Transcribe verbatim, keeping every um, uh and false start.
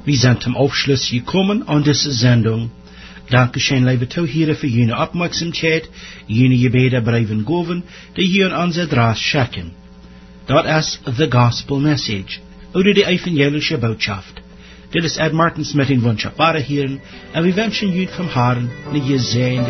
Wir sind zum Aufschluss gekommen an diese Sendung. Dankeschön, liebe Zuhörer, für Ihre Aufmerksamkeit, Ihre Gebete bleiben goven, die hier an unser Draas schicken. Das ist the Gospel Message, oder die evangelische Botschaft. Das ist Ed Martins mit den Wunsch auf Wahre Hirn, und wir wünschen Ihnen vom Herrn eine gesegente